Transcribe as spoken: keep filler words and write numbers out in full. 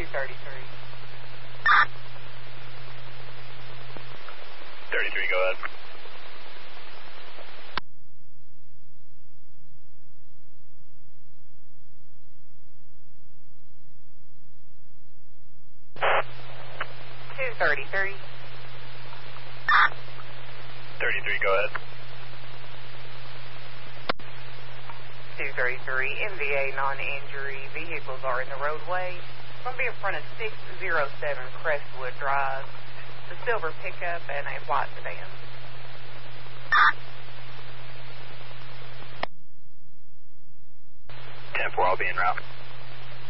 thirty-three. thirty-three, go ahead. two thirty-three. thirty-three, go ahead. two thirty-three, M V A non-injury. Vehicles are in the roadway. It's going to be in front of six oh seven Crestwood Drive. The silver pickup and a white sedan. ten four, I'll be en route.